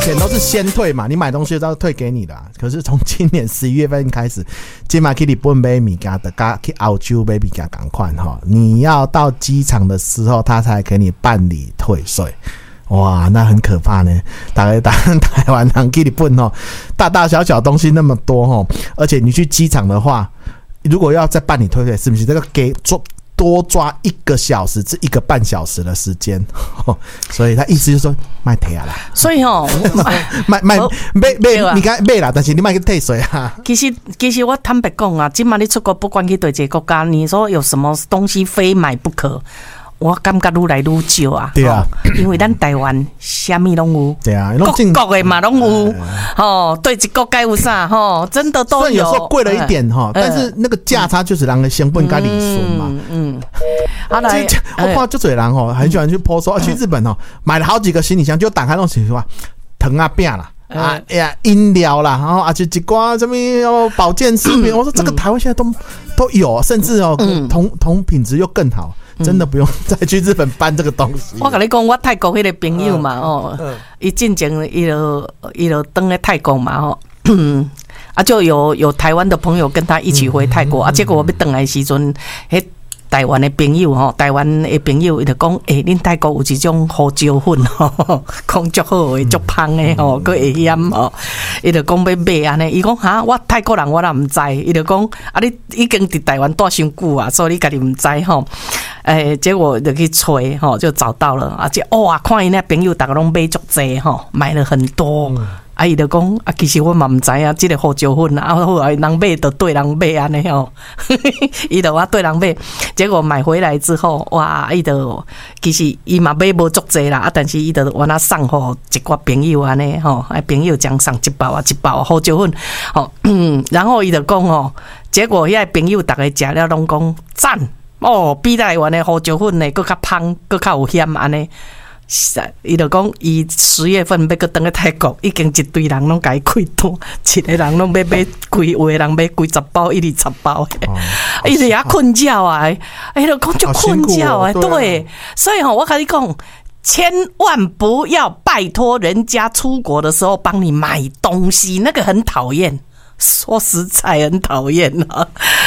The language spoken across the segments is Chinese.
前都是先退嘛，你买东西都要退给你的、啊。可是从今年11月份开始，今嘛去日本买物件的，去澳洲买物件赶快哈，你要到机场的时候，他才给你办理退税。哇，那很可怕呢！台湾人去日本哦，大大小小东西那么多哦，而且你去机场的话，如果要再办理退税，是不是这个给多抓1个小时至1个半小时的时间？所以他意思就是说卖退啊啦。 所以卖你该卖啦，但是你卖去退税啊。 其实我坦白讲啊，今嘛你出国不管去对这个国家，你说有什么东西非买不可？我感觉愈来愈少啊， 对啊， 因为咱台湾啥物拢有， 对啊， 各国的嘛拢有，对一国该有啥，真的都有。 虽然有时候贵了一点但是那个价差就是让人成本跟利润嘛。 好来， 我看就多人很喜欢去 po 说去日本买了好几个行李箱，就打开那种行李箱，糖啊饼啦。饮料啦，然后就一挂什么保健食品，我说这个台湾现在都有，甚至同品质又更好。真的不用再去日本办这个东西。 我跟你讲，我泰国那个朋友嘛，他进前他就登在泰国嘛，就有台湾的朋友跟他一起回泰国，结果我要回来的时阵，台湾的朋友他就讲，恁泰国有一种胡椒粉讲足好的，足香的佫会咸他就讲要买安尼，伊讲哈，我泰国人我也唔知，伊就讲你已经伫台湾住伤久啊，所以你家己唔知结果就去吹就找到了，而且哇，看伊那朋友大家拢买足济买了很多。伊就讲其实我嘛唔知啊，这个胡椒粉后来人买就对人买安尼伊就我对人买，结果买回来之后，哇，伊就其实伊嘛买无足济啦，但是伊就我那送互一寡朋友安尼朋友将送一包胡椒粉然后伊就讲结果遐朋友大家食了拢讲赞比台湾的胡椒粉呢更较香，更较有咸安尼。伊就讲，伊10月份要去登去泰国，已经一堆人拢甲伊开单，一个人拢要买几，有的人买几十包，20包。伊就也困觉啊，伊就讲就困觉啊，对。所以我跟你讲，千万不要拜托人家出国的时候帮你买东西，那个很讨厌。说实在很讨厌啊！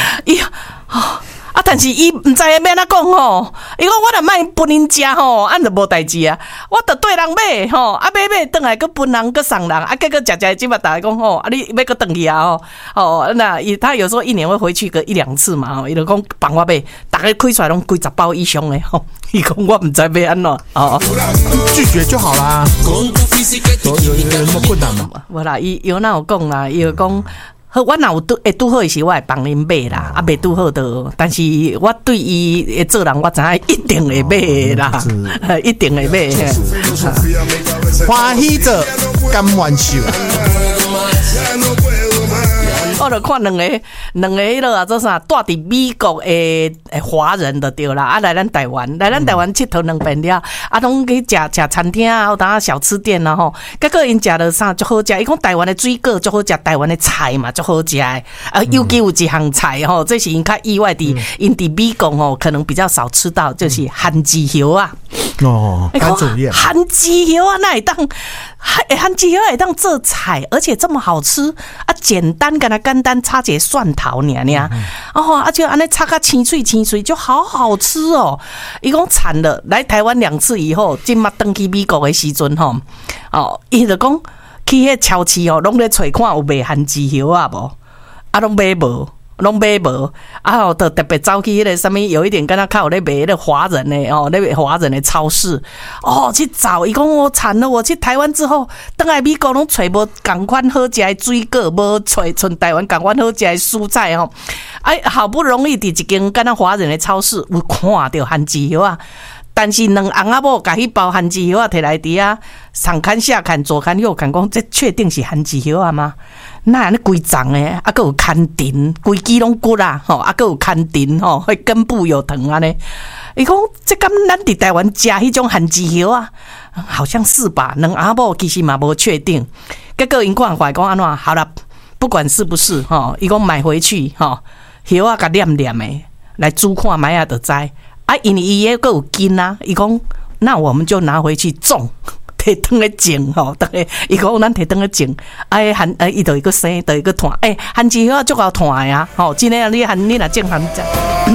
但是伊唔知要安怎讲伊讲我若卖分人食按就无代志啊，我就对人买买转来，佮分人佮送人结果食即嘛，大家讲你要佮转去啊那他有时候1年会回去个1-2次嘛伊就讲帮我买，大家开出来拢几十包以上的伊讲我唔知要安怎拒绝就好啦，有什么困难吗？ 无啦，伊有哪有讲啦，伊就讲。好，我若有拄好的时，我会帮恁买啦，未拄好的，但是我对伊做人，我知影一定会买啦，一定会买。 欢喜者甘愿受。 我就看两个迄个啊，做啥住伫美国的华人就对啦，来咱台湾佚佗2遍了，拢去食餐厅啊，有当小吃店啊吼，结果因食了啥足好食，伊讲台湾的水果足好食，台湾的菜嘛足好食的，尤其有一项菜吼，这是因较意外的，因伫美国可能比较少吃到，就是番薯叶啊。 番薯叶， 番薯叶啊，那会当番薯叶会当做菜，而且这么好吃简单，简单插一个蒜头尔就安尼插个清脆就好好吃哦。伊讲惨了，来台湾2次以后，今嘛登去美国的时阵伊就讲去迄超市拢咧找看有卖番薯叶啊无，拢买无。就特别走去迄个什么，有一点跟他看我咧卖迄个华人的咧卖华人的超市去找。伊讲我惨了，我去台湾之后，回来美国拢找无同款好食的水果，无找剩台湾同款好食的蔬菜好不容易伫一间跟他华人的超市有看到番薯叶啊。但是两翁仔某甲迄包番薯叶摕来伫上看下看左看右看，讲这确定是番薯叶吗？那安尼规丛诶，还有牵藤，规支拢骨啦，还有牵藤迄根部有藤安尼。伊讲这敢咱伫台湾食迄种番薯叶啊，好像是吧？两翁仔某其实嘛无确定。结果因看回来讲安怎？好了，不管是不是伊讲买回去叶啊甲黏黏诶，来煮看卖啊就知。因为伊也有根啊，伊讲那我们就拿回去种。 摕汤咧种吼，等下伊讲咱摕汤咧种，伊就一个生，就一个团，番薯叶足够团的啊，吼，真诶，你若种番薯。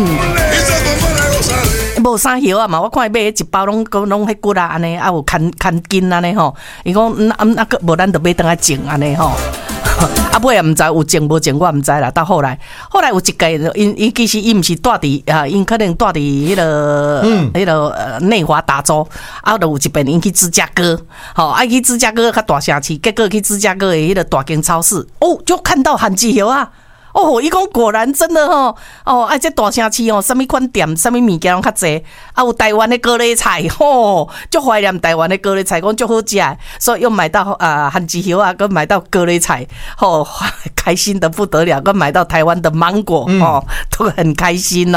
无啥叶啊嘛，我看伊买一包拢迄骨啊安尼，啊有牵筋安尼吼。伊讲无咱就买当来种安尼吼。啊，尾也毋知有种无种，我毋知啦。到后来有一届，因其实伊毋是住伫啊，因可能住伫迄个内华达州，啊，就有一遍因去芝加哥，去芝加哥较大城市，结果去芝加哥的迄个大间超市，就看到番薯叶啊。伊讲果然真的这大城市什么款店，什么物件拢较济，有台湾的高丽菜就怀念台湾的高丽菜，讲足好食，所以又买到番薯叶啊，跟买到高丽菜，开心的不得了，跟买到台湾的芒果都很开心